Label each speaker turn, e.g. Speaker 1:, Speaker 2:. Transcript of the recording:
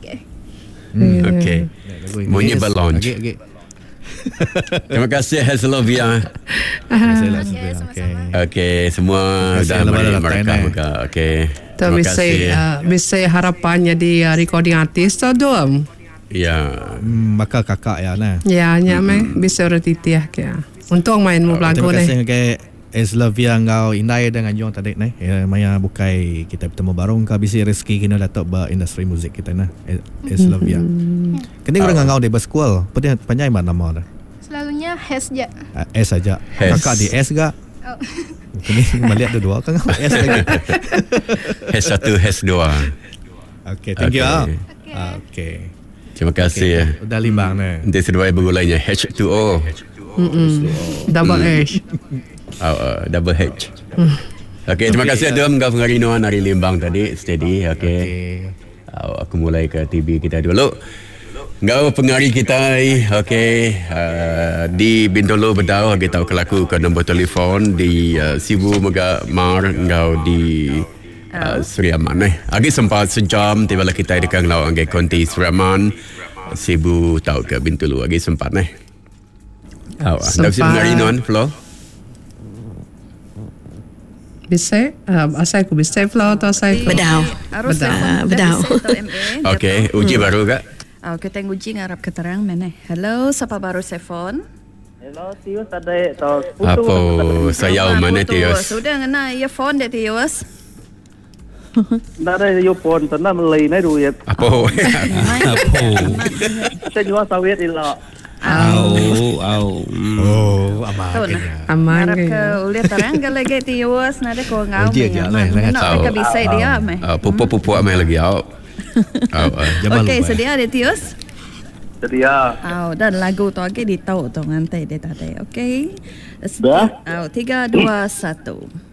Speaker 1: Okey. Bunyi balon. Terima kasih Heslovia. Okey, semua dah mereka. Okey. Terima kasih.
Speaker 2: Bisa harapannya di recording artis tu dom.
Speaker 1: Ya.
Speaker 3: Maka kakak ya nah.
Speaker 2: Ya, bisa retitiah ke. Untung main mu lagu ni.
Speaker 3: Terima kasih ke Heslovia ngau indai dengan jong tadi ni. Maya bukai kita bertemu barung ka bisi rezeki kena datuk ba industri muzik kita nah. Heslovia. Kini orang ngau di bersekolah. Panjang mana nama dah?
Speaker 4: Selalunya Hes je.
Speaker 3: S saja. Kakak di S gak?
Speaker 4: Oh.
Speaker 3: Kini melihat dua kan S lagi.
Speaker 1: Hes 1, Hes 2.
Speaker 3: Okey, thank you. Okey.
Speaker 1: Terima kasih.
Speaker 3: Udah limbang nah.
Speaker 1: Nanti sedua bergulainya H2O.
Speaker 2: Double H.
Speaker 1: Double H. Okey, terima kasih Adam ngau pengarino hari limbang tadi steady. Okey. Aku mulai ke TV kita dulu. Ngau pengari kita di Bintulu Bedau kita tahu kelaku ke nombor telefon di Sibu Mega Mar ngau di Suriaman agi sempat sejam tiba-tiba kita dekat ngau angge konti Suriaman Sibu tahu ke Bintulu agi sempat dah si pengari non Flo
Speaker 2: bisa asal aku bisa Flo atau asal
Speaker 5: Bedau.
Speaker 1: Okey, uji baru kak.
Speaker 5: Kita uji ngarap keterang mana? Hello, siapa baru telefon?
Speaker 6: Hello, Tius ada tau.
Speaker 1: Apa sayau mana Tius?
Speaker 5: Sudah ngena earphone deh Tius.
Speaker 6: Ada earphone tanah melai nai dulu ya.
Speaker 1: Apa?
Speaker 6: Saya jual sawit ilo.
Speaker 2: aman
Speaker 5: Ngarap ke uliat terang lagi Tius nade ko ngau. Nak ke bisa dia meh.
Speaker 1: Pupu lagi
Speaker 5: Okey, sedia ada Tius?
Speaker 6: Sedia.
Speaker 5: Dan lagu tu lagi ditahu tu ngantai dia tadi. Okey.
Speaker 6: Dah.
Speaker 5: 3, 2, 1.